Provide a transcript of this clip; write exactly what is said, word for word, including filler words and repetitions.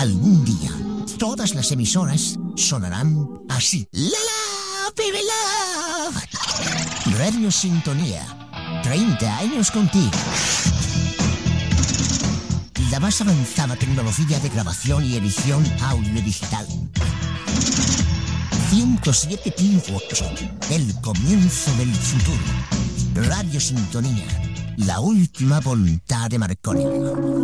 Algún día, todas las emisoras sonarán así. ¡La la, baby love! Radio Sintonía. treinta años contigo. La más avanzada tecnología de grabación y edición audio digital. ciento siete punto ocho. El comienzo del futuro. Radio Sintonía. La última voluntad de Marconi.